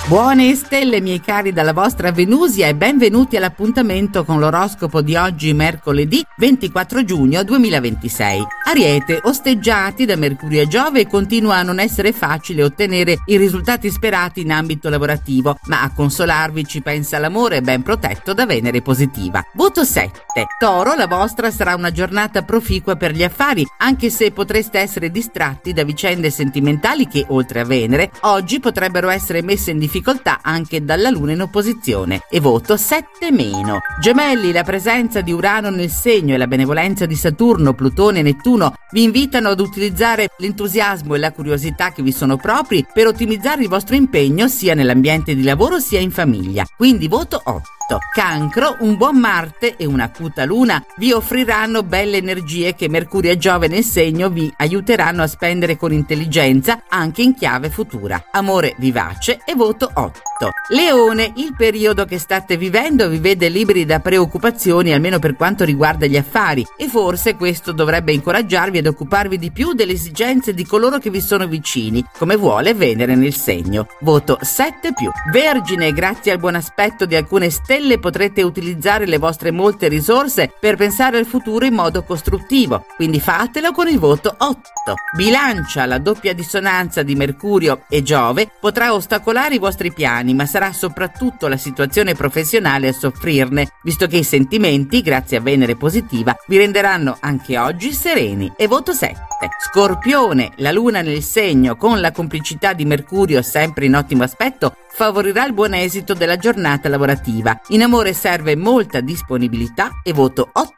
Buone stelle, miei cari, dalla vostra Venusia, e benvenuti all'appuntamento con l'oroscopo di oggi, mercoledì 24 giugno 2026. Ariete, osteggiati da Mercurio e Giove, continua a non essere facile ottenere i risultati sperati in ambito lavorativo, ma a consolarvi ci pensa l'amore, ben protetto da Venere positiva. Voto 7. Toro, la vostra sarà una giornata proficua per gli affari, anche se potreste essere distratti da vicende sentimentali che, oltre a Venere, oggi potrebbero essere messe in difficoltà anche dalla Luna in opposizione. E voto 7-. Gemelli, la presenza di Urano nel segno e la benevolenza di Saturno, Plutone e Nettuno vi invitano ad utilizzare l'entusiasmo e la curiosità che vi sono propri per ottimizzare il vostro impegno sia nell'ambiente di lavoro sia in famiglia. Quindi voto 8. Cancro, un buon Marte e un'acuta Luna vi offriranno belle energie che Mercurio e Giove nel segno vi aiuteranno a spendere con intelligenza anche in chiave futura. Amore vivace e voto 8. Leone, il periodo che state vivendo vi vede liberi da preoccupazioni, almeno per quanto riguarda gli affari, e forse questo dovrebbe incoraggiarvi ad occuparvi di più delle esigenze di coloro che vi sono vicini, come vuole Venere nel segno. Voto 7+. Vergine, grazie al buon aspetto di alcune stelle potrete utilizzare le vostre molte risorse per pensare al futuro in modo costruttivo, quindi fatelo con il voto 8. Bilancia, la doppia dissonanza di Mercurio e Giove potrà ostacolare i vostri piani, ma sarà soprattutto la situazione professionale a soffrirne, visto che i sentimenti, grazie a Venere positiva, vi renderanno anche oggi sereni. E voto 7. Scorpione, la Luna nel segno con la complicità di Mercurio sempre in ottimo aspetto favorirà il buon esito della giornata lavorativa. In amore serve molta disponibilità e voto 8-.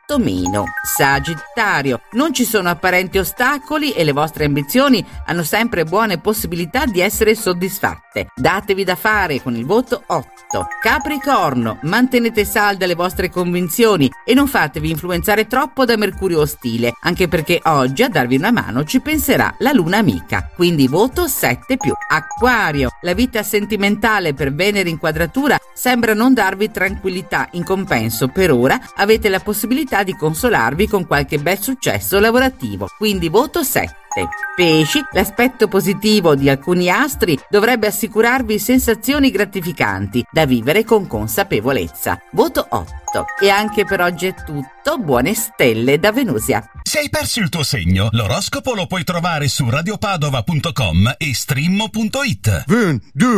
Sagittario, non ci sono apparenti ostacoli e le vostre ambizioni hanno sempre buone possibilità di essere soddisfatte. Datevi da fare con il voto 8. Capricorno, mantenete salde le vostre convinzioni e non fatevi influenzare troppo da Mercurio ostile, anche perché oggi a darvi una mano ci penserà la Luna amica, quindi voto 7+. Acquario, la vita sentimentale per Venere in quadratura sembra non darvi tranquillità, in compenso per ora avete la possibilità di consolarvi con qualche bel successo lavorativo, quindi voto 7. Pesci, l'aspetto positivo di alcuni astri dovrebbe assicurarvi sensazioni gratificanti da vivere con consapevolezza. Voto 8. E anche per oggi è tutto. Buone stelle da Venusia. Se hai perso il tuo segno, l'oroscopo lo puoi trovare su radiopadova.com e stream.it. 1, 2